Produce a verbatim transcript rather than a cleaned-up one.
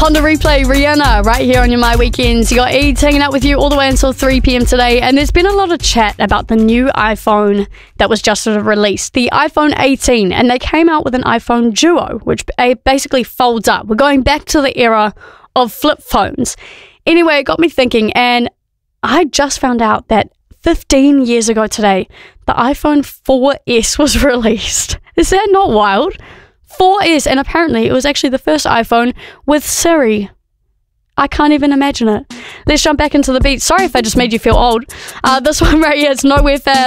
Honda Replay, Rihanna, right here on your My Weekends. You got Eads hanging out with you all the way until three p.m. today, and there's been a lot of chat about the new iPhone that was just sort of released, the iPhone eighteen, and they came out with an iPhone Duo, which basically folds up. We're going back to the era of flip phones. Anyway, it got me thinking, and I just found out that fifteen years ago today, the iPhone four S was released. Is that not wild? four S, and apparently it was actually the first iPhone with Siri. I can't even imagine it. Let's jump back into the beat. Sorry if I just made you feel old. Uh, this one right here, it's Nowhere Fast.